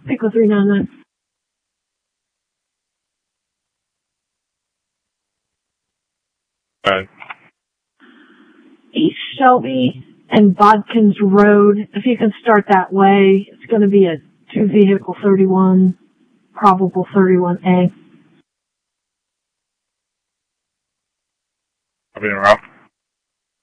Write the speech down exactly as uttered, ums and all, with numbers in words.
Pico three nine nine. Right. East Shelby and Bodkins Road. If you can start that way, it's going to be a two vehicle thirty-one, probable thirty-one A. I'll be around.